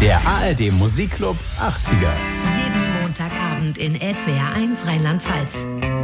Der ARD Musikclub 80er. Jeden Montagabend in SWR 1 Rheinland-Pfalz.